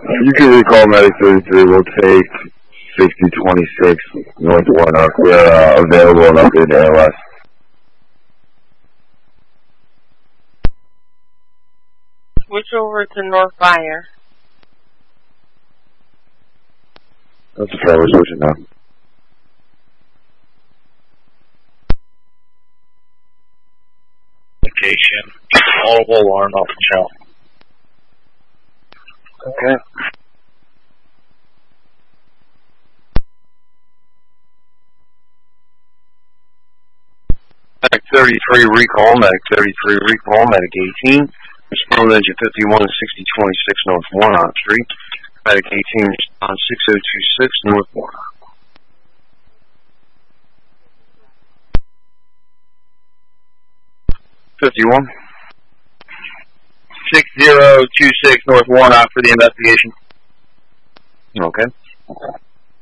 You can recall Medic 33. We'll take 6026 North Warnock. We're available and updated to ALS. Switch over to North Fire. That's okay, we're switching now. Location. Audible alarm off the shell. Okay. Medic 33 recall, Medic 33 recall, Medic 18. Respond engine 51 6026 North Warnock Street. Medic 18 respond 6026 North Warnock. $51. 6026 North Warnock for the investigation. Okay.